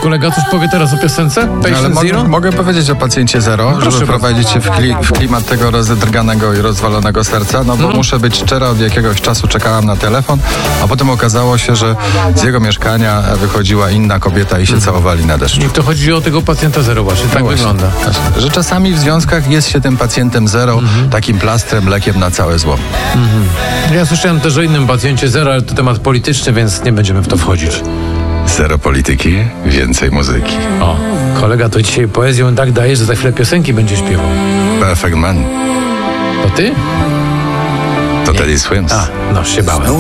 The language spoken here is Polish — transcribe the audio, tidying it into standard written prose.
kolega coś powie teraz o piosence? Ale Patient Zero? mogę powiedzieć o pacjencie zero, proszę żeby prowadzić się w klimat tego rozedrganego i rozwalonego serca, no bo muszę być szczera, od jakiegoś czasu czekałam na telefon, a potem okazało się, że z jego mieszkania wychodziła inna kobieta i się całowali na deszczu. I to chodzi o tego pacjenta zero właśnie, tak Właśnie. wygląda. Że czasami w związkach jest się tym pacjentem zero, takim plastrem, lekiem na całe zło. Ja słyszałem też o innym pacjencie zero, ale to temat polityczny, więc nie będziemy w to wchodzić. Zero polityki, więcej muzyki. O, kolega to dzisiaj poezją tak daje, że za chwilę piosenki będzie śpiewał. Perfect Man. To ty? To Teddy Swims. A, no się bałem.